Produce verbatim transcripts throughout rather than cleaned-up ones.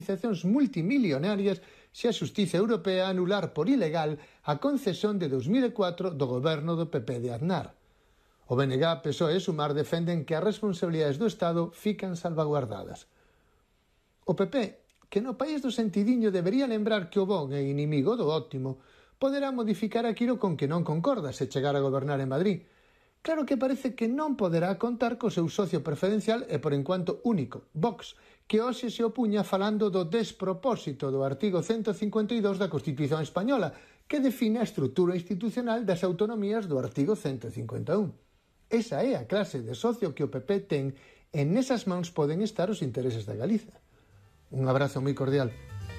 organizacións multimillonarias se a xustiza europea anular por ilegal a concesión de dous mil e catro do goberno do P P de Aznar. O B N G, P S O E e Sumar defenden que as responsabilidades do Estado fican salvaguardadas. O P P, que no país do sentidiño debería lembrar que o bon é inimigo do óptimo, poderá modificar aquilo con que non concorda se chegar a gobernar en Madrid. Claro que parece que non poderá contar co seu socio preferencial e por enquanto único, Vox, que hoxe se opuña falando do despropósito do artigo ciento cincuenta e dous da Constitución Española, que define a estrutura institucional das autonomías do artigo ciento cincuenta e un. Esa é a clase de socio que o P P ten e nesas mans poden estar os intereses da Galiza. Un abrazo moi cordial.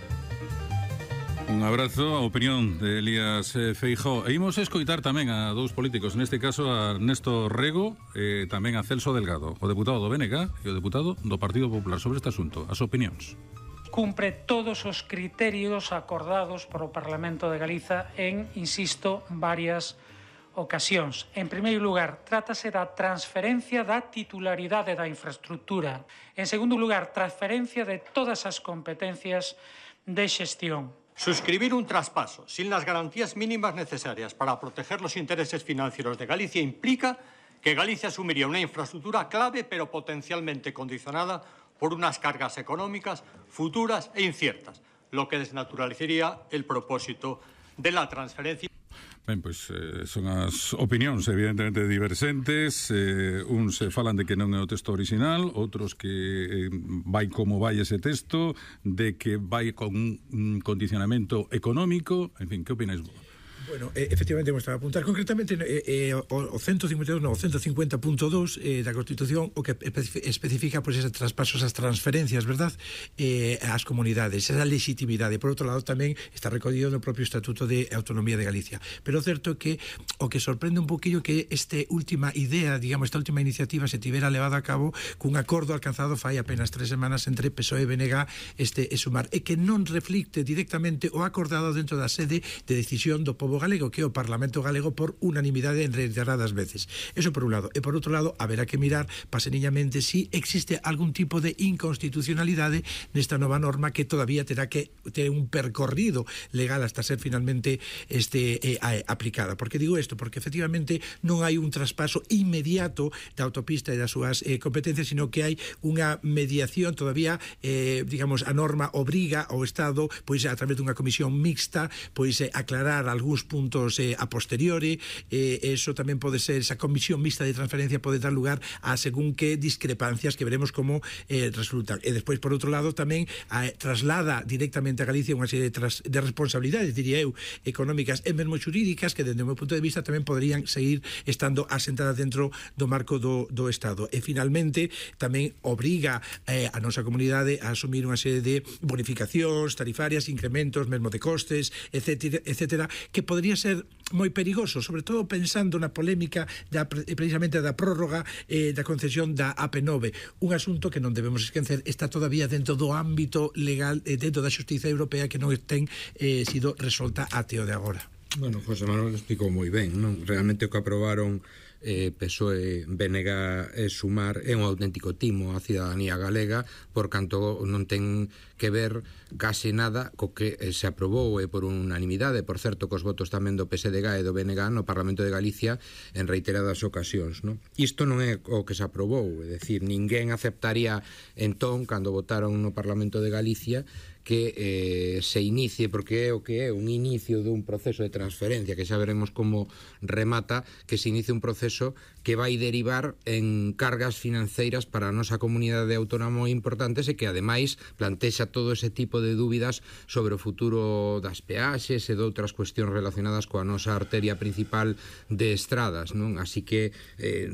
Un abrazo, a opinión de Elías eh, Feijóo. E imos escoitar tamén a dous políticos, neste caso a Ernesto Rego e tamén a Celso Delgado, o deputado do B N G e o deputado do Partido Popular sobre este asunto. As opinións. Cumpre todos os criterios acordados por o Parlamento de Galiza en, insisto, varias ocasións. En primeiro lugar, trátase da transferencia da titularidade da infraestructura. En segundo lugar, transferencia de todas as competencias de xestión. Suscribir un traspaso sin las garantías mínimas necesarias para proteger los intereses financieros de Galicia implica que Galicia asumiría una infraestructura clave pero potencialmente condicionada por unas cargas económicas futuras e inciertas, lo que desnaturalizaría el propósito de la transferencia. Ben, pois eh, son as opinións evidentemente diversentes, eh, uns eh, falan de que non é o texto original, outros que eh, vai como vai ese texto, de que vai con un condicionamento económico, en fin, que opináis vos? Bueno, eh, efectivamente, vamos a apuntar concretamente eh, eh, o, o ciento cincuenta e dous, no, o ciento cincuenta punto dous eh, da Constitución, o que especifica pois, esas traspasos, as transferencias, verdad, eh, ás comunidades, esa legitimidade. Por outro lado, tamén está recollido no propio Estatuto de Autonomía de Galicia. Pero o certo é que o que sorprende un poquillo que esta última idea, digamos, esta última iniciativa se tivera levado a cabo cun acordo alcanzado fai apenas tres semanas entre P S O E, B N G este, e Sumar, e que non reflicte directamente o acordado dentro da sede de decisión do povo galego, que é o Parlamento galego por unanimidade en reiteradas veces. Eso por un lado. E por outro lado, haberá que mirar paseniñamente si existe algún tipo de inconstitucionalidade nesta nova norma que todavía terá que ter un percorrido legal hasta ser finalmente este eh, aplicada. Por que digo isto? Porque efectivamente non hai un traspaso inmediato da autopista e das súas eh, competencias, sino que hai unha mediación todavía, eh, digamos, a norma obriga ao Estado, pois a través dunha comisión mixta, pois eh, aclarar algúns puntos eh, a posteriori, eh, eso tamén pode ser, esa comisión mixta de transferencia pode dar lugar a según que discrepancias que veremos como eh, resultan. E despois, por outro lado, tamén eh, traslada directamente a Galicia unha serie de, tras, de responsabilidades, diría eu, económicas e mesmo xurídicas que, dende o meu punto de vista, tamén poderían seguir estando asentadas dentro do marco do, do Estado. E, finalmente, tamén obriga eh, a nosa comunidade a asumir unha serie de bonificacións tarifarias, incrementos, mesmo de costes, etcétera, etcétera, que podría ser moi perigoso, sobre todo pensando na polémica da, precisamente da prórroga eh, da concesión da A P nove, un asunto que non debemos esquecer está todavía dentro do ámbito legal, eh, dentro da xustiza europea, que non ten eh, sido resolta até o de agora. Bueno, José Manuel explicou moi ben, non? Realmente o que aprobaron eh, P S O E, B N G e Sumar é un auténtico timo á cidadanía galega, por canto non ten que ver case nada co que eh, se aprobou e por unanimidade, por certo, cos votos tamén do P S D G e do B N G no Parlamento de Galicia en reiteradas ocasións, non? Isto non é o que se aprobou, é dicir, ninguén aceptaría entón, cando votaron no Parlamento de Galicia, que eh, se inicie, porque é o que é un inicio dun proceso de transferencia, que xa veremos como remata, que se inicie un proceso que vai derivar en cargas financeiras para a nosa comunidade autónoma moi importantes e que ademais plantexa todo ese tipo de dúbidas sobre o futuro das peaxes e de outras cuestións relacionadas coa nosa arteria principal de estradas, non? Así que eh,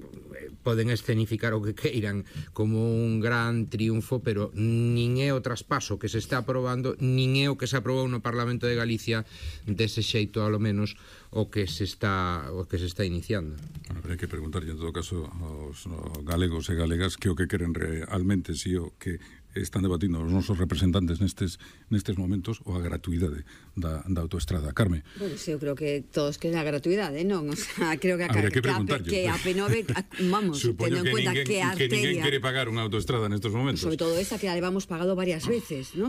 poden escenificar o que queiran como un gran triunfo, pero nin é o traspaso que se está aprobando, nin é o que se aprobou no Parlamento de Galicia dese xeito, ao menos, o que se está o que se está iniciando. Habrá que preguntarlle en todo caso aos galegos e galegas que o que queren realmente, si o que están debatindo os nosos representantes nestes nestes momentos ou a gratuidade da, da autoestrada. Carme? Bueno, sí, eu creo que todos queren a gratuidade, non? O sea, creo que a, que, que, que a P nove, vamos, tendo en cuenta que a arteria... que ninguén quere pagar unha autoestrada nestes momentos. Sobre todo esa que la levamos pagado varias veces, non?